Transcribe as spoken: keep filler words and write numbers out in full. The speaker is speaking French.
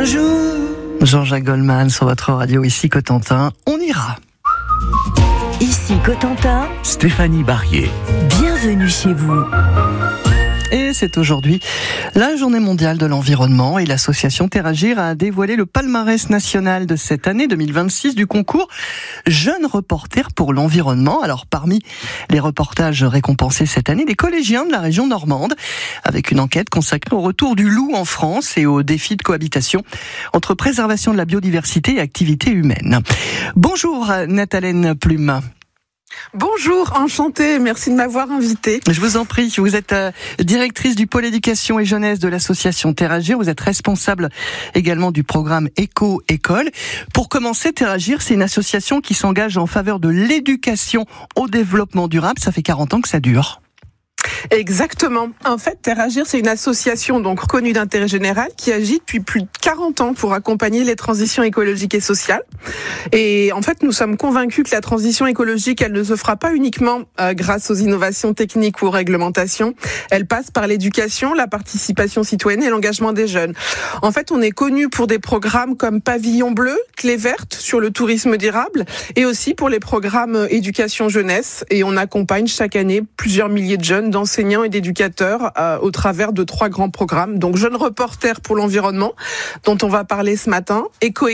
un jour. Jean-Jacques Goldman sur votre radio, ici Cotentin, on ira. Ici Cotentin, Stéphanie Barrier. Bienvenue chez vous. Et c'est aujourd'hui la journée mondiale de l'environnement et l'association Terragir a dévoilé le palmarès national de cette année deux mille vingt-six du concours Jeunes reporters pour l'environnement. Alors parmi les reportages récompensés cette année, des collégiens de la région normande avec une enquête consacrée au retour du loup en France et aux défis de cohabitation entre préservation de la biodiversité et activité humaine. Bonjour Nathalène Plume. Bonjour, enchantée, merci de m'avoir invitée. Je vous en prie, vous êtes euh, directrice du pôle éducation et jeunesse de l'association Terragir, vous êtes responsable également du programme Éco-École. Pour commencer, Terragir, c'est une association qui s'engage en faveur de l'éducation au développement durable, ça fait quarante ans que ça dure. Exactement. En fait, Terragir, c'est une association donc reconnue d'intérêt général qui agit depuis plus de quarante ans pour accompagner les transitions écologiques et sociales. Et en fait, nous sommes convaincus que la transition écologique, elle ne se fera pas uniquement euh, grâce aux innovations techniques ou aux réglementations. Elle passe par l'éducation, la participation citoyenne et l'engagement des jeunes. En fait, on est connu pour des programmes comme Pavillon Bleu, Clé Verte sur le tourisme durable et aussi pour les programmes éducation jeunesse. Et on accompagne chaque année plusieurs milliers de jeunes d'enseignants et d'éducateurs euh, au travers de trois grands programmes. Donc, Jeunes reporters pour l'environnement, dont on va parler ce matin, Éco